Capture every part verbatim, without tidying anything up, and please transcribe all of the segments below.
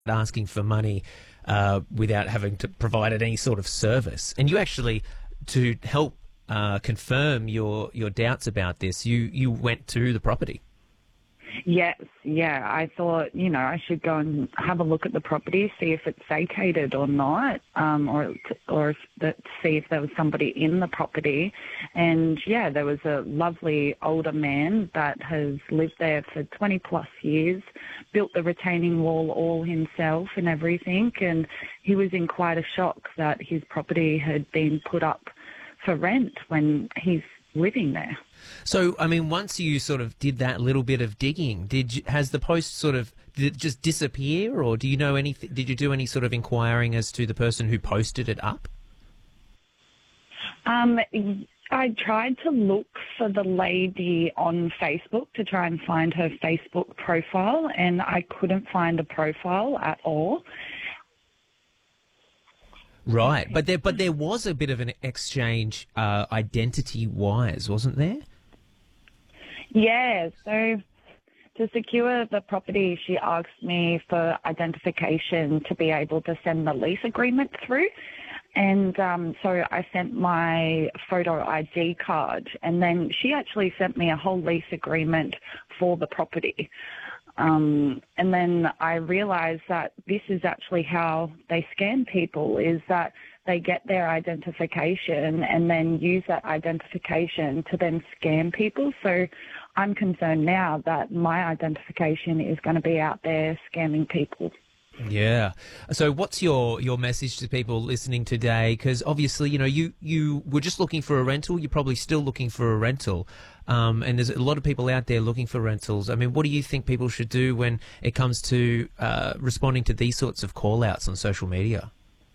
asking for money uh, without having to provide any sort of service. And you actually, to help uh, confirm your, your doubts about this, you, you went to the property. Yes, yeah. I thought, you know, I should go and have a look at the property, see if it's vacated or not, um, or or if the, see if there was somebody in the property. And yeah, there was a lovely older man that has lived there for twenty plus years, built the retaining wall all himself and everything. And he was in quite a shock that his property had been put up for rent when he's living there. So, I mean, once you sort of did that little bit of digging, did you, has the post sort of, did it just disappear, or do you know anything, did you do any sort of inquiring as to the person who posted it up? Um, I tried to look for the lady on Facebook to try and find her Facebook profile, and I couldn't find a profile at all. Right, but there, but there was a bit of an exchange uh, identity-wise, wasn't there? Yeah, so to secure the property, she asked me for identification to be able to send the lease agreement through. And um, so I sent my photo I D card, and then she actually sent me a whole lease agreement for the property. Um, and then I realised that this is actually how they scam people, is that they get their identification and then use that identification to then scam people. So I'm concerned now that my identification is going to be out there scamming people. Yeah. So what's your, your message to people listening today? Because obviously, you know, you, you were just looking for a rental. You're probably still looking for a rental. Um, and there's a lot of people out there looking for rentals. I mean, what do you think people should do when it comes to uh, responding to these sorts of call-outs on social media?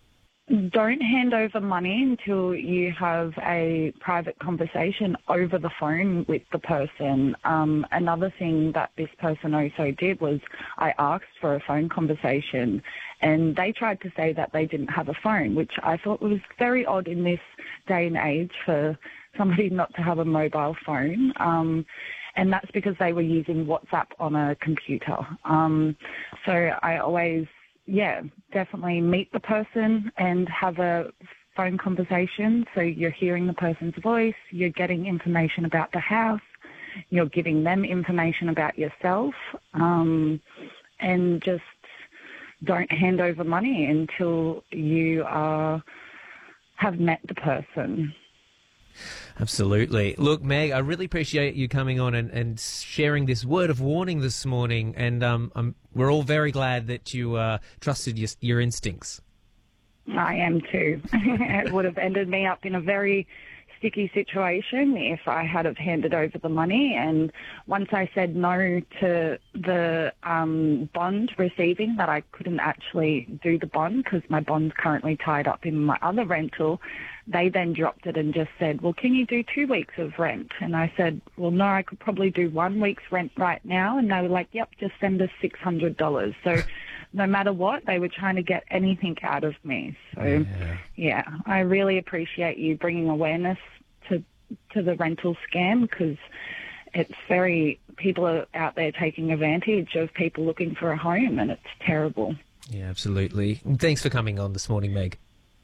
Don't hand over money until you have a private conversation over the phone with the person. Um, another thing that this person also did was I asked for a phone conversation, and they tried to say that they didn't have a phone, which I thought was very odd in this day and age for somebody not to have a mobile phone. Um, and that's because they were using WhatsApp on a computer. Um, so I always... Yeah, definitely meet the person and have a phone conversation. So you're hearing the person's voice, you're getting information about the house, you're giving them information about yourself, um, and just don't hand over money until you uh, have met the person. Absolutely. Look, Meg, I really appreciate you coming on and, and sharing this word of warning this morning, and um, I'm, we're all very glad that you uh, trusted your, your instincts. I am too. It would have ended me up in a very sticky situation if I had have handed over the money. And once I said no to the um, bond receiving, that I couldn't actually do the bond because my bond's currently tied up in my other rental, they then dropped it and just said, well, can you do two weeks of rent? And I said, well, no, I could probably do one week's rent right now. And they were like, yep, just send us six hundred dollars. So no matter what, they were trying to get anything out of me. So, yeah, yeah I really appreciate you bringing awareness to to the rental scam, because it's very, people are out there taking advantage of people looking for a home, and it's terrible. Yeah, absolutely. Thanks for coming on this morning, Meg.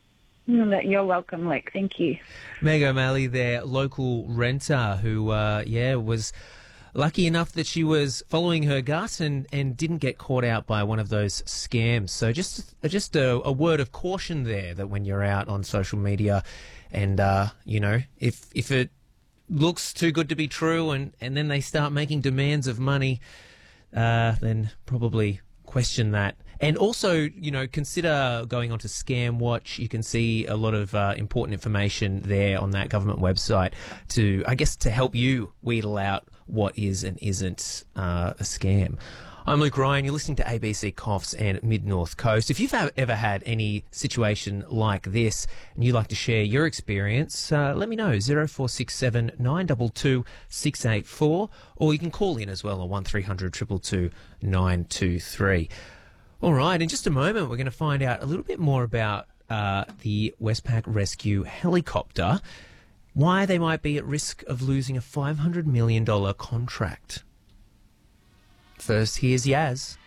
You're welcome, Lex. Thank you. Meg O'Malley there, local renter who, uh, yeah, was lucky enough that she was following her gut and, and didn't get caught out by one of those scams. So just just a, a word of caution there, that when you're out on social media and, uh, you know, if if it looks too good to be true and, and then they start making demands of money, uh, then probably question that. And also, you know, consider going on to Scam Watch. You can see a lot of uh, important information there on that government website to, I guess, to help you wheedle out what is and isn't uh, a scam. I'm Luke Ryan. You're listening to A B C Coffs and Mid-North Coast. If you've ever had any situation like this and you'd like to share your experience, uh, let me know. zero four six seven nine two two six eight four, or you can call in as well on one three hundred two two two nine two three. All right, in just a moment, we're going to find out a little bit more about uh, the Westpac Rescue helicopter, why they might be at risk of losing a five hundred million dollars contract. First, here's Yaz.